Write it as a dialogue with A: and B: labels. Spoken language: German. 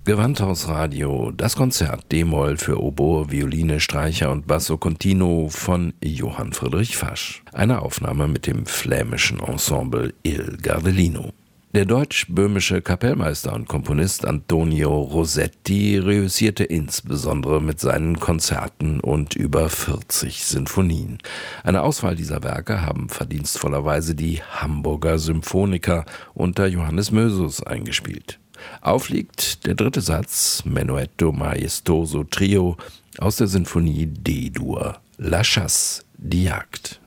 A: Gewandhausradio, das Konzert D-Moll für Oboe, Violine, Streicher und Basso Continuo von Johann Friedrich Fasch. Eine Aufnahme mit dem flämischen Ensemble Il Gardelino. Der deutsch-böhmische Kapellmeister und Komponist Antonio Rosetti reüssierte insbesondere mit seinen Konzerten und über 40 Sinfonien. Eine Auswahl dieser Werke haben verdienstvollerweise die Hamburger Symphoniker unter Johannes Mösus eingespielt. Aufliegt der dritte Satz, Menuetto Maestoso Trio aus der Sinfonie D-Dur, La Chasse, die Jagd.